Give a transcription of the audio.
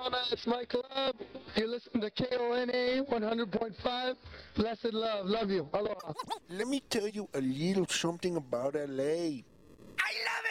Corona, it's my club. You listen to KONA 100.5. Blessed love. Love you. Aloha. Let me tell you a little something about LA. I love